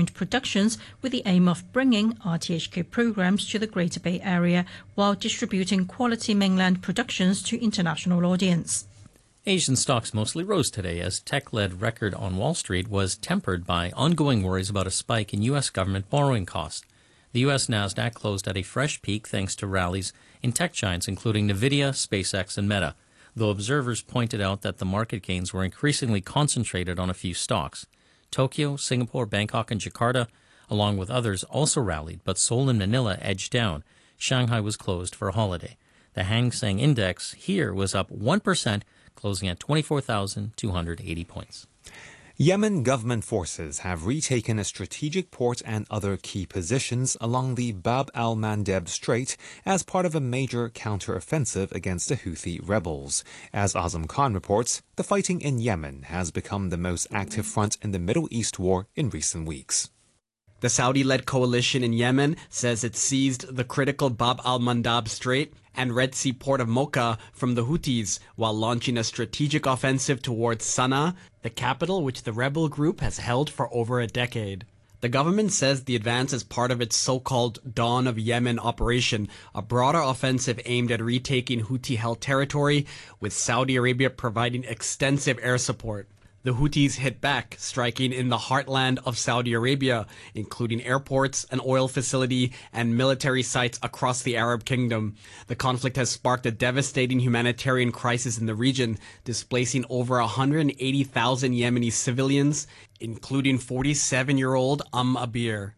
aligned productions with the aim of bringing RTHK programs to the Greater Bay Area while distributing quality mainland productions to international audience. Asian stocks mostly rose today as tech-led record on Wall Street was tempered by ongoing worries about a spike in U.S. government borrowing costs. The U.S. Nasdaq closed at a fresh peak thanks to rallies in tech giants including NVIDIA, SpaceX, and Meta, though observers pointed out that the market gains were increasingly concentrated on a few stocks. Tokyo, Singapore, Bangkok, and Jakarta, along with others, also rallied, but Seoul and Manila edged down. Shanghai was closed for a holiday. The Hang Seng Index here was up 1%, closing at 24,280 points. Yemen government forces have retaken a strategic port and other key positions along the Bab al-Mandeb Strait as part of a major counter-offensive against the Houthi rebels. As Azam Khan reports, the fighting in Yemen has become the most active front in the Middle East war in recent weeks. The Saudi-led coalition in Yemen says it seized the critical Bab al-Mandeb Strait and Red Sea port of Mocha from the Houthis while launching a strategic offensive towards Sana'a, the capital which the rebel group has held for over a decade. The government says the advance is part of its so-called Dawn of Yemen operation, a broader offensive aimed at retaking Houthi-held territory, with Saudi Arabia providing extensive air support. The Houthis hit back, striking in the heartland of Saudi Arabia, including airports, an oil facility, and military sites across the Arab kingdom. The conflict has sparked a devastating humanitarian crisis in the region, displacing over 180,000 Yemeni civilians, including 47-year-old Abir.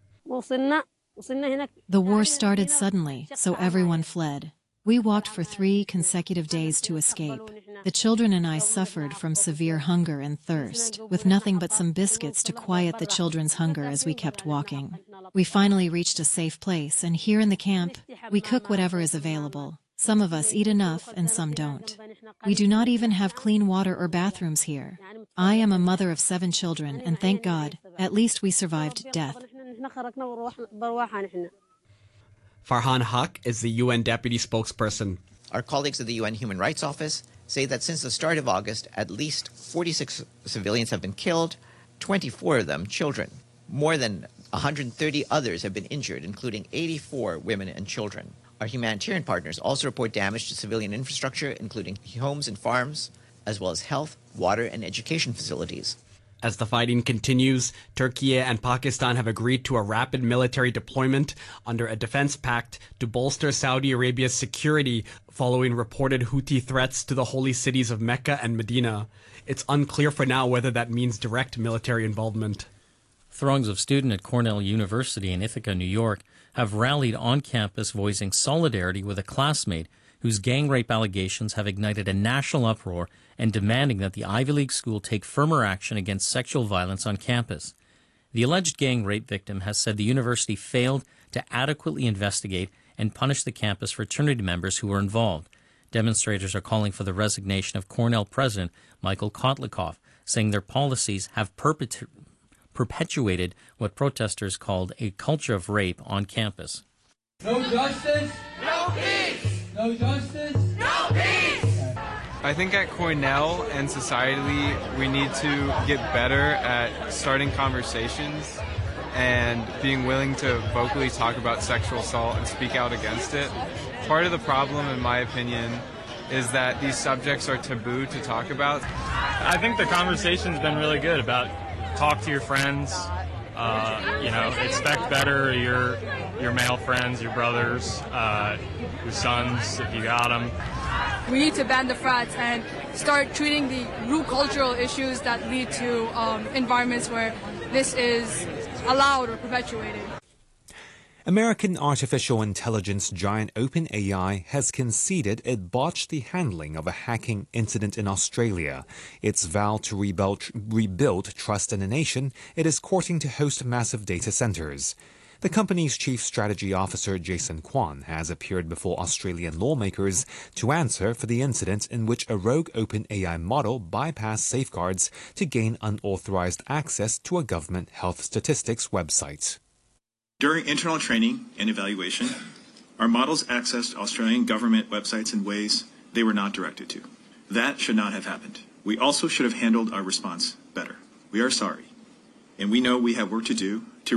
The war started suddenly, so everyone fled. We walked for 3 consecutive days to escape. The children and I suffered from severe hunger and thirst, with nothing but some biscuits to quiet the children's hunger as we kept walking. We finally reached a safe place, and here in the camp, we cook whatever is available. Some of us eat enough and some don't. We do not even have clean water or bathrooms here. I am a mother of 7 children, and thank God, at least we survived death. Farhan Haq is the UN deputy spokesperson. Our colleagues at the UN Human Rights Office say that since the start of August, at least 46 civilians have been killed, 24 of them children. More than 130 others have been injured, including 84 women and children. Our humanitarian partners also report damage to civilian infrastructure, including homes and farms, as well as health, water, and education facilities. As the fighting continues, Turkey and Pakistan have agreed to a rapid military deployment under a defense pact to bolster Saudi Arabia's security following reported Houthi threats to the holy cities of Mecca and Medina. It's unclear for now whether that means direct military involvement. Throngs of students at Cornell University in Ithaca, New York, have rallied on campus voicing solidarity with a classmate whose gang rape allegations have ignited a national uproar and demanding that the Ivy League school take firmer action against sexual violence on campus. The alleged gang rape victim has said the university failed to adequately investigate and punish the campus fraternity members who were involved. Demonstrators are calling for the resignation of Cornell president Michael Kotlikoff, saying their policies have perpetuated what protesters called a culture of rape on campus. No justice, no peace. No justice, no peace. I think at Cornell and societally, we need to get better at starting conversations and being willing to vocally talk about sexual assault and speak out against it. Part of the problem, in my opinion, is that these subjects are taboo to talk about. I think the conversation's been really good about talk to your friends, expect better your male friends, your brothers, your sons, if you got them. We need to ban the frats and start treating the root cultural issues that lead to environments where this is allowed or perpetuated. American artificial intelligence giant OpenAI has conceded it botched the handling of a hacking incident in Australia. Its vow to rebuild trust in a nation it is courting to host massive data centers. The company's chief strategy officer, Jason Kwan, has appeared before Australian lawmakers to answer for the incident in which a rogue OpenAI model bypassed safeguards to gain unauthorized access to a government health statistics website. During internal training and evaluation, our models accessed Australian government websites in ways they were not directed to. That should not have happened. We also should have handled our response better. We are sorry, and we know we have work to do to